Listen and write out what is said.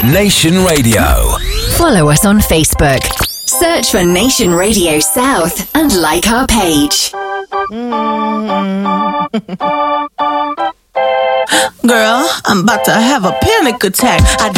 Nation Radio. Follow us on Facebook. Search for Nation Radio South and like our page. Girl, I'm about to have a panic attack.